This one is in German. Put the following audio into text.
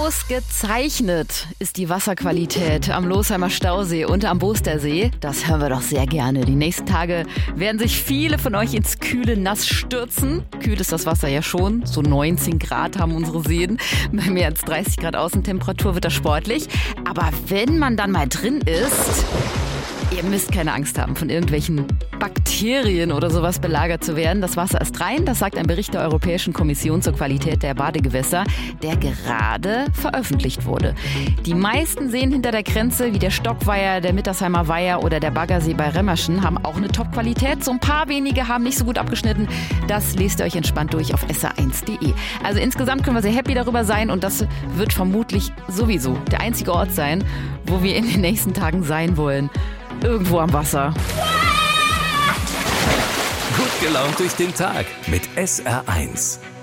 Ausgezeichnet ist die Wasserqualität am Losheimer Stausee und am Bostersee. Das hören wir doch sehr gerne. Die nächsten Tage werden sich viele von euch ins kühle Nass stürzen. Kühl ist das Wasser ja schon. So 19 Grad haben unsere Seen. Bei mehr als 30 Grad Außentemperatur wird das sportlich. Aber wenn man dann mal drin ist, ihr müsst keine Angst haben, von irgendwelchen Bakterien oder sowas belagert zu werden. Das Wasser ist rein, das sagt ein Bericht der Europäischen Kommission zur Qualität der Badegewässer, der gerade veröffentlicht wurde. Die meisten Seen hinter der Grenze, wie der Stockweiher, der Mittersheimer Weiher oder der Baggersee bei Remmerschen, haben auch eine Top-Qualität. So ein paar wenige haben nicht so gut abgeschnitten. Das lest ihr euch entspannt durch auf sr1.de. Also insgesamt können wir sehr happy darüber sein und das wird vermutlich sowieso der einzige Ort sein, wo wir in den nächsten Tagen sein wollen. Irgendwo am Wasser. Gut gelaunt durch den Tag mit SR1.